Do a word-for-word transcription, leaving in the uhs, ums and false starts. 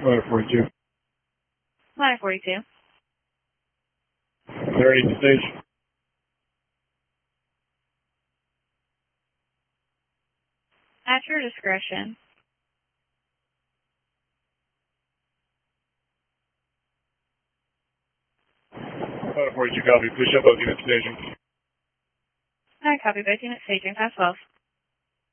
Ladder forty-two. Ladder forty-two. They're ready to stage. At your discretion. Ladder forty-two, copy. Please shut both units staging. I copy both units staging. Pass twelve.